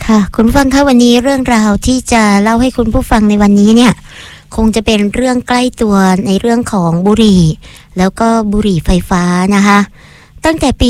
ค่ะคุณผู้ฟังคะวันนี้เรื่องราวที่จะเล่าให้คุณผู้ฟังในวันนี้เนี่ยคงจะเป็นเรื่องใกล้ตัวในเรื่องของบุหรี่แล้วก็บุหรี่ไฟฟ้านะคะตั้งแต่ปี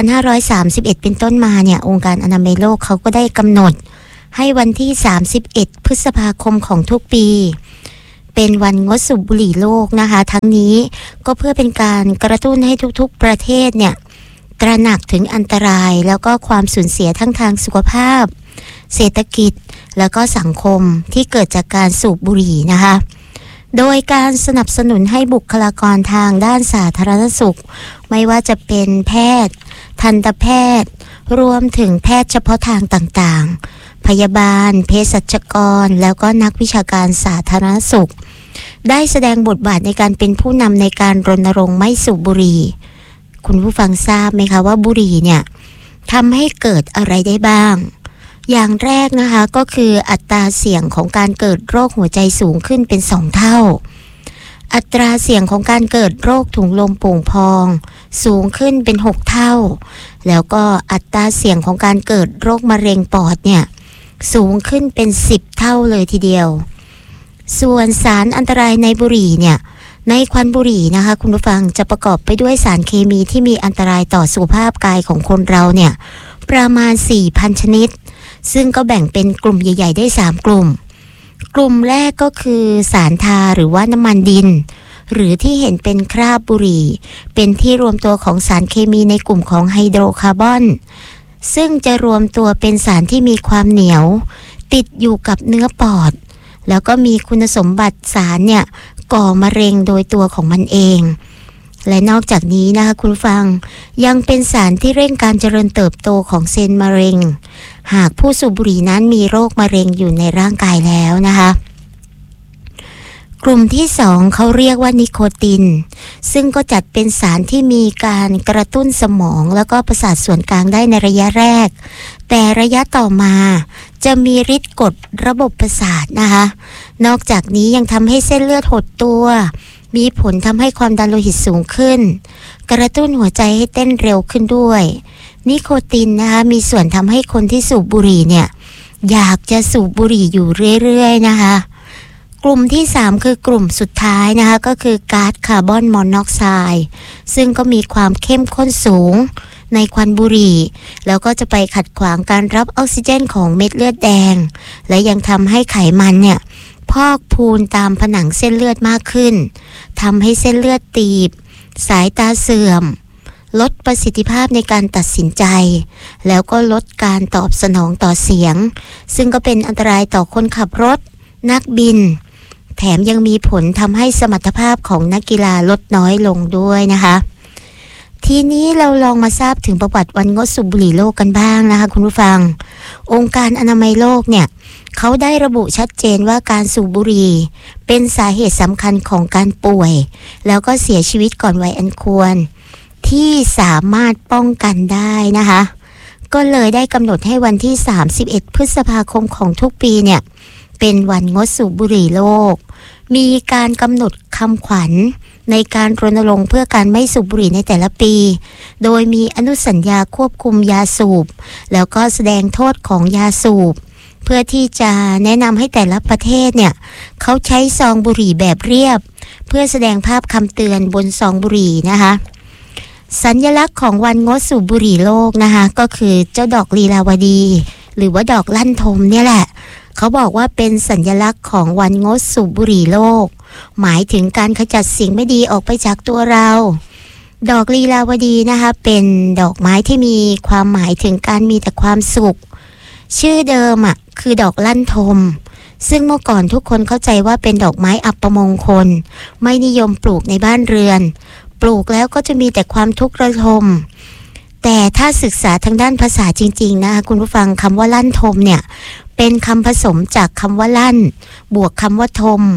2531 เป็นต้นมาเนี่ยองค์การอนามัยโลกเขาก็ได้กำหนดให้วันที่ 31 พฤษภาคมของทุกปีเป็นวันงดสูบบุหรี่โลกนะคะทั้งนี้ก็เพื่อเป็นการกระตุ้นให้ทุกๆประเทศเนี่ยตระหนักถึงอันตรายแล้วก็ความสูญเสียทั้งทางสุขภาพเศรษฐกิจแล้วก็สังคมที่เกิดจากการสูบบุหรี่นะคะโดยการสนับสนุนให้บุคลากรทางด้านสาธารณสุขไม่ว่าจะเป็นแพทย์ทันตแพทย์รวมถึงแพทย์เฉพาะทางต่างๆพยาบาลเภสัชกรแล้วก็นักวิชาการสาธารณสุขได้แสดงบทบาทในการเป็นผู้นำในการรณรงค์ไม่สูบบุหรี่คุณผู้ฟังทราบไหมคะว่าบุหรี่เนี่ยทำให้เกิดอะไรได้บ้างอย่างแรกนะคะก็คืออัตราเสี่ยงของการเกิดโรคหัวใจสูงขึ้นเป็น2 เท่าอัตราเสี่ยงของการเกิดโรคถุงลมโป่งพองสูงขึ้นเป็น6 เท่าแล้วก็อัตราเสี่ยงของการเกิดโรคมะเร็งปอดเนี่ยสูงขึ้นเป็น10 เท่าเลยทีเดียวส่วนสารอันตรายในบุหรี่เนี่ยในควันบุหรี่นะคะคุณผู้ฟังจะประกอบไปด้วยสารเคมีที่มีอันตรายต่อสุขภาพกายของคนเราเนี่ยประมาณ 4,000 ชนิดซึ่งก็แบ่งเป็นกลุ่มใหญ่ๆได้3 กลุ่มกลุ่มแรกก็คือสารทาหรือว่าน้ำมันดินหรือที่เห็นเป็นคราบบุหรี่เป็นที่รวมตัวของสารเคมีในกลุ่มของไฮโดรคาร์บอนซึ่งจะรวมตัวเป็นสารที่มีความเหนียวติดอยู่กับเนื้อปอดแล้วก็มีคุณสมบัติสารเนี่ยก่อมะเร็งโดยตัวของมันเองและนอกจากนี้นะคะคุณฟังยังเป็นสารที่เร่งการเจริญเติบโตของเซลล์มะเร็งหากผู้สูบบุหรี่นั้นมีโรคมะเร็งอยู่ในร่างกายแล้วนะคะกลุ่มที่2เขาเรียกว่านิโคตินซึ่งก็จัดเป็นสารที่มีการกระตุ้นสมองแล้วก็ประสาทส่วนกลางได้ในระยะแรกแต่ระยะต่อมาจะมีฤทธิ์กดระบบประสาทนะคะนอกจากนี้ยังทำให้เส้นเลือดหดตัวมีผลทำให้ความดันโลหิตสูงขึ้นกระตุ้นหัวใจให้เต้นเร็วขึ้นด้วยนิโคตินนะคะมีส่วนทำให้คนที่สูบบุหรี่เนี่ยอยากจะสูบบุหรี่อยู่เรื่อยๆนะคะกลุ่มที่3คือกลุ่มสุดท้ายนะคะก็คือก๊าซคาร์บอนมอนอกไซด์ซึ่งก็มีความเข้มข้นสูงในควันบุหรี่แล้วก็จะไปขัดขวางการรับออกซิเจนของเม็ดเลือดแดงและยังทำให้ไขมันเนี่ยพอกพูนตามผนังเส้นเลือดมากขึ้นทำให้เส้นเลือดตีบสายตาเสื่อมลดประสิทธิภาพในการตัดสินใจแล้วก็ลดการตอบสนองต่อเสียงซึ่งก็เป็นอันตรายต่อคนขับรถนักบินแถมยังมีผลทำให้สมรรถภาพของนักกีฬาลดน้อยลงด้วยนะคะทีนี้เราลองมาทราบถึงประวัติวันงดสูบบุหรี่โลกกันบ้างนะคะคุณผู้ฟังองค์การอนามัยโลกเนี่ยเขาได้ระบุชัดเจนว่าการสูบบุหรี่เป็นสาเหตุสำคัญของการป่วยแล้วก็เสียชีวิตก่อนวัยอันควรที่สามารถป้องกันได้นะคะก็เลยได้กำหนดให้วันที่31 พฤษภาคมของทุกปีเนี่ยเป็นวันงดสูบบุหรี่โลกมีการกำหนดคำขวัญในการรณรงค์เพื่อการไม่สูบบุหรี่ในแต่ละปีโดยมีอนุสัญญาควบคุมยาสูบแล้วก็แสดงโทษของยาสูบเพื่อที่จะแนะนำให้แต่ละประเทศเนี่ยเขาใช้ซองบุหรี่แบบเรียบเพื่อแสดงภาพคำเตือนบนซองบุหรี่นะคะสัญลักษณ์ของวันงดสูบบุหรี่โลกนะคะก็คือเจ้าดอกลีลาวดีหรือว่าดอกลั่นทมเนี่ยแหละเขาบอกว่าเป็นสัญลักษณ์ของวันงดสูบบุหรี่โลกหมายถึงการขจัดสิ่งไม่ดีออกไปจากตัวเราดอกลีลาวดีนะคะเป็นดอกไม้ที่มีความหมายถึงการมีแต่ความสุขชื่อเดิมคือดอกลั่นทมซึ่งเมื่อก่อนทุกคนเข้าใจว่าเป็นดอกไม้อัปมงคลไม่นิยมปลูกในบ้านเรือนปลูกแล้วก็จะมีแต่ความทุกข์ระทมแต่ถ้าศึกษาทางด้านภาษาจริงๆนะคะคุณผู้ฟังคำว่าลั่นทมเนี่ยเป็นคำผสมจากคำว่าลั่นบวกคำว่าทม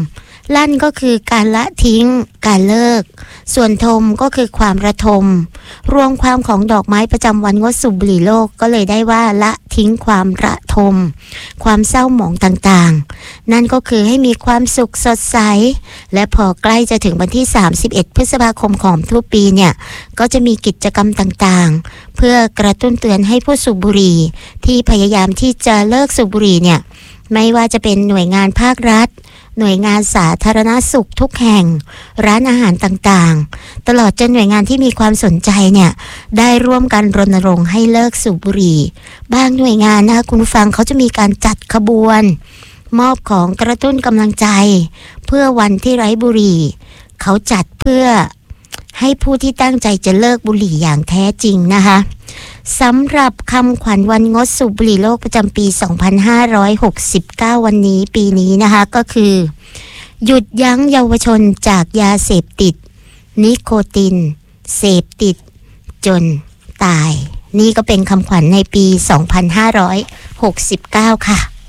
ลั่นก็คือการละทิ้งการเลิกส่วนทมก็คือความระทมรวมความของดอกไม้ประจำวันงดสูบบุหรี่โลกก็เลยได้ว่าละทิ้งความระทมความเศร้าหมองต่างๆนั่นก็คือให้มีความสุขสดใสและพอใกล้จะถึงวันที่31พฤษภาคมของทุกปีเนี่ยก็จะมีกิจกรรมต่างๆเพื่อกระตุ้นเตือนให้ผู้สูบบุหรี่ที่พยายามที่จะเลิกสูบบุหรี่เนี่ยไม่ว่าจะเป็นหน่วยงานภาครัฐหน่วยงานสาธารณสุขทุกแห่งร้านอาหารต่างๆตลอดจนหน่วยงานที่มีความสนใจเนี่ยได้ร่วมกันรณรงค์ให้เลิกสูบบุหรี่บางหน่วยงานนะคะคุณผู้ฟังเขาจะมีการจัดขบวนมอบของกระตุ้นกำลังใจเพื่อวันที่ไร้บุหรี่เขาจัดเพื่อให้ผู้ที่ตั้งใจจะเลิกบุหรี่อย่างแท้จริงนะคะสำหรับคำขวัญวันงดสูบบุหรี่โลกประจำปี 2569 วันนี้ปีนี้นะคะก็คือหยุดยั้งเยาวชนจากยาเสพติดนิโคตินเสพติดจนตายนี่ก็เป็นคำขวัญในปี 2569 ค่ะ